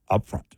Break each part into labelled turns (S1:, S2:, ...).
S1: up front.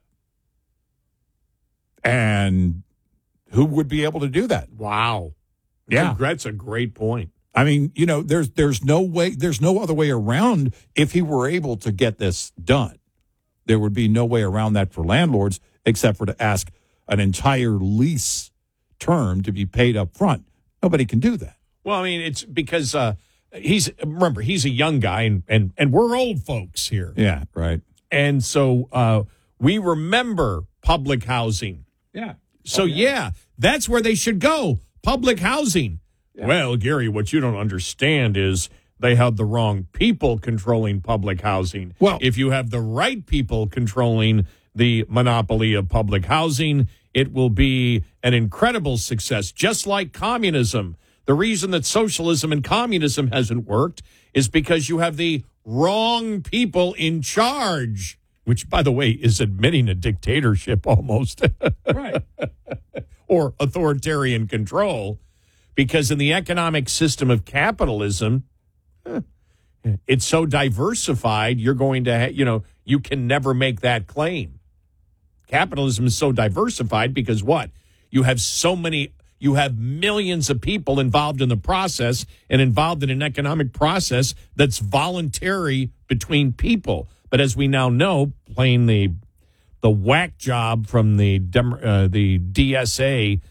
S1: And who would be able to do that?
S2: Wow.
S1: Yeah.
S2: That's a great point.
S1: I mean, you know, there's no way, there's no other way around. If he were able to get this done, there would be no way around that for landlords except for to ask an entire lease term to be paid up front. Nobody can do that.
S2: Well, I mean, it's because he's a young guy and we're old folks here.
S1: Yeah, right.
S2: And so we remember public housing.
S1: Yeah.
S2: So, yeah, that's where they should go. Public housing. Yeah. Well, Gary, what you don't understand is they have the wrong people controlling public housing.
S1: Well,
S2: if you have the right people controlling the monopoly of public housing, it will be an incredible success, just like communism. The reason that socialism and communism hasn't worked is because you have the wrong people in charge, which, by the way, is admitting a dictatorship almost.
S1: Right.
S2: Or authoritarian control, because in the economic system of capitalism, it's so diversified, you're going to, you can never make that claim. Capitalism is so diversified because what? You have millions of people involved in the process and involved in an economic process that's voluntary between people. But as we now know, playing the whack job from the DSA,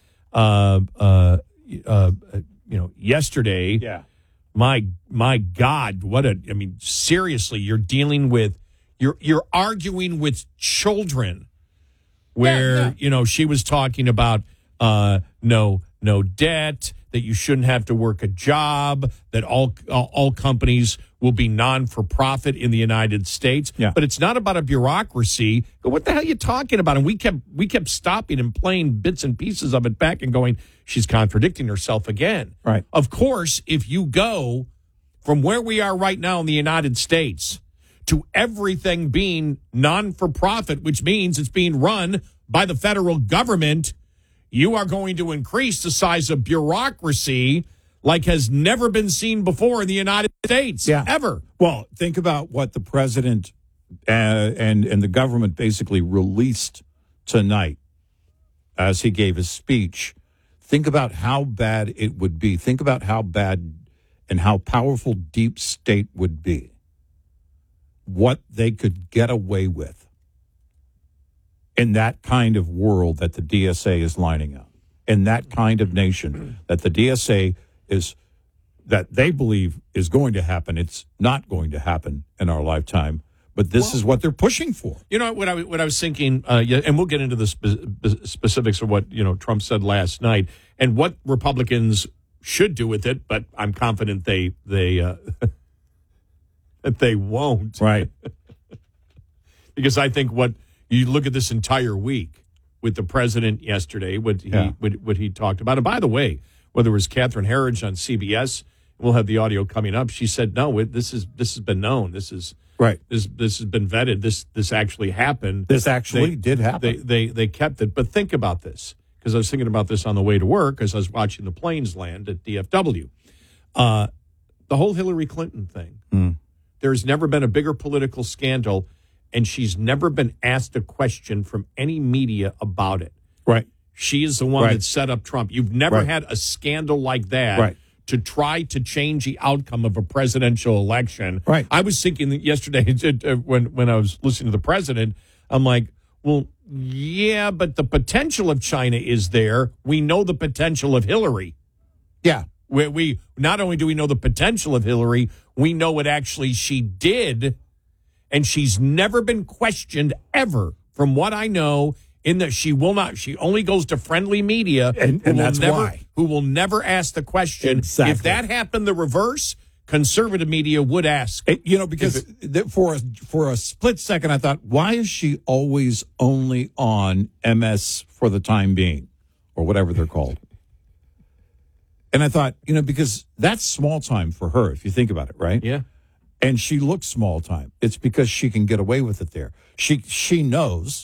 S2: yesterday.
S1: Yeah.
S2: My God, seriously, you're dealing with, you're arguing with children where, she was talking about, no debt, that you shouldn't have to work a job, that all companies will be non-for-profit in the United States.
S1: Yeah.
S2: But it's not about a bureaucracy. What the hell are you talking about? And we kept stopping and playing bits and pieces of it back and going, she's contradicting herself again.
S1: Right.
S2: Of course, if you go from where we are right now in the United States to everything being non-for-profit, which means it's being run by the federal government, you are going to increase the size of bureaucracy like has never been seen before in the United States, ever.
S1: Well, think about what the president and the government basically released tonight as he gave his speech. Think about how bad it would be. Think about how bad and how powerful deep state would be. What they could get away with in that kind of world that the DSA is lining up, in that kind of nation that the DSA is, that they believe is going to happen. It's not going to happen in our lifetime, but this is what they're pushing for.
S2: You know, what I was thinking, and we'll get into the specifics of what, Trump said last night and what Republicans should do with it, but I'm confident they that they won't.
S1: Right.
S2: Because I think what you look at this entire week with the president yesterday, what he talked about. And by the way, whether it was Catherine Herridge on CBS, we'll have the audio coming up. She said, no, this has been known. This is
S1: right.
S2: This has been vetted. This actually happened.
S1: This actually did happen.
S2: They kept it. But think about this, because I was thinking about this on the way to work as I was watching the planes land at DFW. The whole Hillary Clinton thing. There's never been a bigger political scandal, and she's never been asked a question from any media about it.
S1: Right.
S2: She is the one that set up Trump. You've never had a scandal like that to try to change the outcome of a presidential election.
S1: Right.
S2: I was thinking that yesterday when I was listening to the president, I'm like, well, yeah, but the potential of China is there. We know the potential of Hillary.
S1: Yeah.
S2: We not only do we know the potential of Hillary, we know what actually she did, and she's never been questioned ever, from what I know, in that she only goes to friendly media,
S1: and that's why.
S2: Who will never ask the question.
S1: Exactly.
S2: If that happened the reverse, conservative media would ask.
S1: Because for a split second, I thought, why is she always only on MS for the time being, or whatever they're called? And I thought, because that's small time for her, if you think about it, right?
S2: Yeah.
S1: And she looks small time. It's because she can get away with it there. She knows.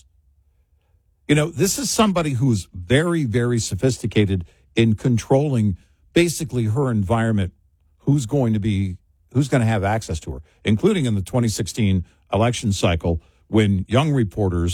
S1: This is somebody who's very, very sophisticated in controlling basically her environment, who's going to have access to her, including in the 2016 election cycle when young reporters